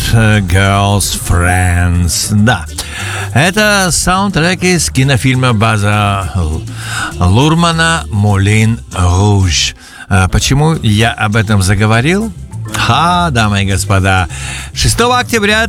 Girls Friends. Да, это саундтрек из кинофильма База Лурмана «Мулен Руж». Почему я об этом заговорил? Дамы и господа, 6 октября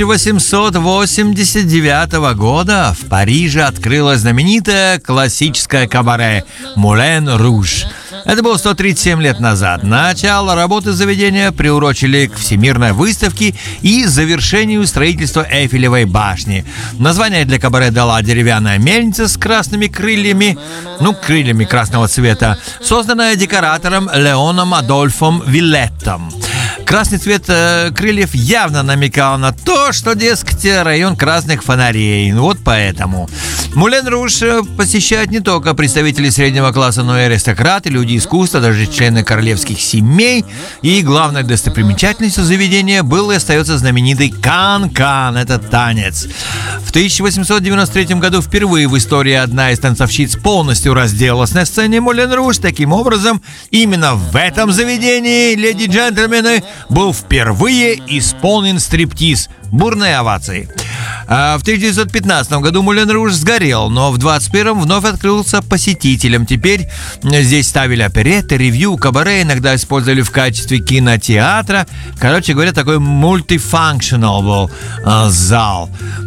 1889 года в Париже открылось знаменитое классическое кабаре «Мулен Руж». Это было 137 лет назад. Начало работы заведения приурочили к Всемирной выставке и завершению строительства Эйфелевой башни. Название для кабаре дала деревянная мельница с красными крыльями, крыльями красного цвета, созданная декоратором Леоном Адольфом Виллеттом. Красный цвет крыльев явно намекал на то, что, дескать, район красных фонарей. Вот поэтому. Мулен Руж посещают не только представители среднего класса, но и аристократы, люди искусства, даже члены королевских семей. И главной достопримечательностью заведения был и остается знаменитый кан-кан. Это танец. В 1893 году впервые в истории одна из танцовщиц полностью разделалась на сцене Мулен Руж. Таким образом, именно в этом заведении, леди и джентльмены, был впервые исполнен стриптиз. Бурные овации. В 1915 году Мулен Руж сгорел, но в 1921 вновь открылся посетителям. Теперь здесь ставили оперетты, ревью, кабаре, иногда использовали в качестве кинотеатра. Короче говоря, такой мультифункционал был зал.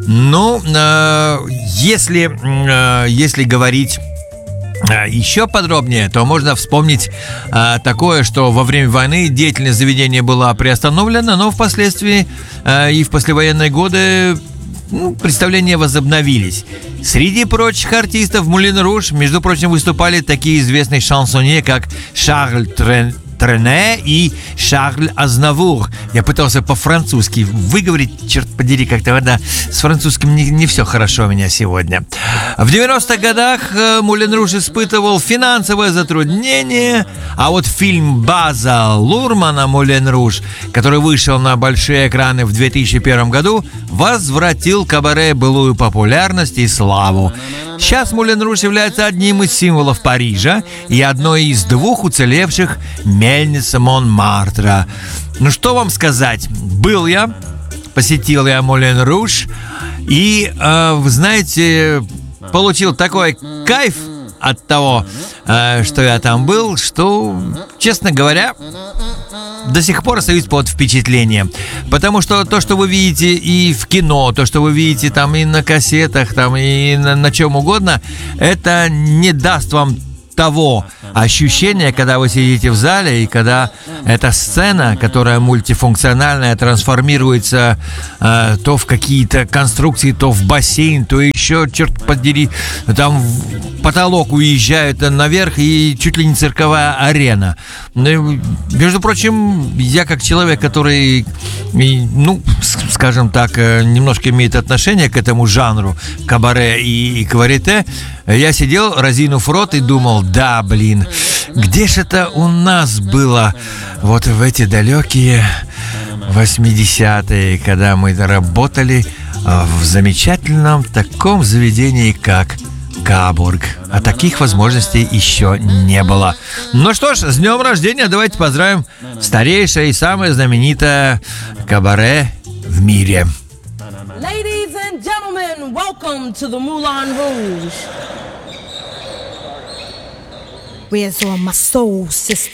Если говорить еще подробнее, то можно вспомнить такое, что во время войны деятельность заведения была приостановлена, но впоследствии и в послевоенные годы представления возобновились. Среди прочих артистов в Мулен Руж, между прочим, выступали такие известные шансонье, как Шарль Трене и Шарль Азнавур. Я пытался по-французски выговорить, черт подери, как-то с французским не все хорошо у меня сегодня. В 90-х годах Мулен Руж испытывал финансовое затруднение, а вот фильм База Лурмана «Мулен Руж», который вышел на большие экраны в 2001 году, возвратил кабаре былую популярность и славу. Сейчас Мулен Руж является одним из символов Парижа и одной из двух уцелевших мельниц Монмартра. Что вам сказать? Посетил я Мулен Руж и, вы знаете, получил такой кайф от того, что я там был, что, честно говоря, до сих пор остаюсь под впечатлением. Потому что то, что вы видите и в кино, то, что вы видите там и на кассетах, там и на чем угодно, это не даст вам того ощущения, когда вы сидите в зале и когда эта сцена, которая мультифункциональная, трансформируется то в какие-то конструкции, то в бассейн, то еще, черт подери, там потолок уезжает наверх и чуть ли не цирковая арена. Между прочим, я как человек, который, скажем так, немножко имеет отношение к этому жанру кабаре и каварете, я сидел, разинув рот, и думал, где ж это у нас было вот в эти далекие 80-е, когда мы работали в замечательном таком заведении, как Кабург. А таких возможностей еще не было. Ну что ж, с днем рождения давайте поздравим старейшее и самое знаменитое кабаре в мире. Ladies and gentlemen, welcome to the Moulin Rouge. Where's all my soul sisters?